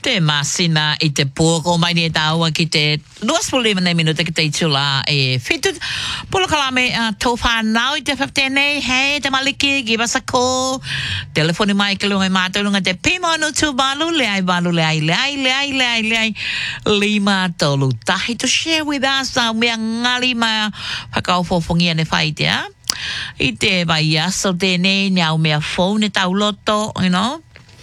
Te masina i te pōko mai ni tāua ki te 2 minuta ki te itula e whitu polo kalame tō whanau i te 15 nei hei te maliki give us a call telefoni mai ke lunga i mātou lunga te pimonu tu balu leai lima tolu tahi to share with us mea ngali ma whakaufofongia ne whaitea i te vai aso tēnei niau mea phone e tau loto you know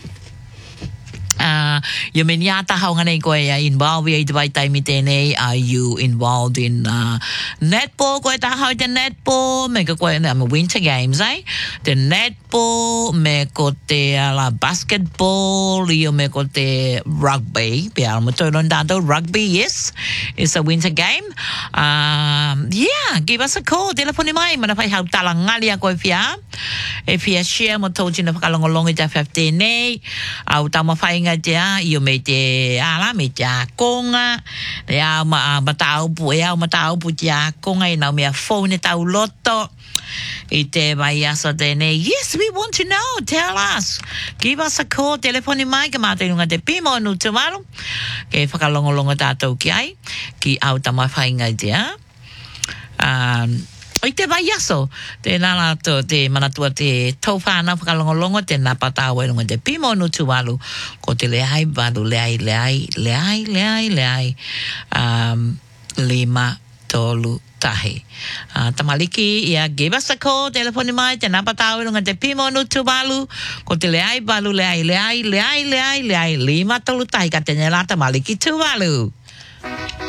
you mean yata haunga nei koe involved i te vai taimi tēnei are you involved in netball koe ta hau te netball me ko koe winter games te netball me ko te basketball io me ko te rugby pe almo tono ndato rugby yes it's a winter game yeah give us a call telefoni mai mana fai hau talangali a koe fia e fia share mo tau tina whakalongolongi te 15 nei au tama whainga tia io me te ala me te konga e au mataupu e au mataupu te konga e nau mea phone e tau loto i te vai asa tēnei yes we want to know tell us give us a call telefoni mai ka mātainunga te pimo nu te maru ke whakalongolonga tātou ki ai ki au tama whainga tia i te vai aso, te nalato, te manatua te tauwhana whakalongolongo, te napatawa runga te pimo nu tuwalu, ko te leai balu, leai, lima tolu tahi. Tamaliki, ia give us a call, telefoni mai, te napatawa runga te pimo nu tuwalu, ko te leai balu, leai, lima tolu tahi, ka te nela tamaliki tuwalu.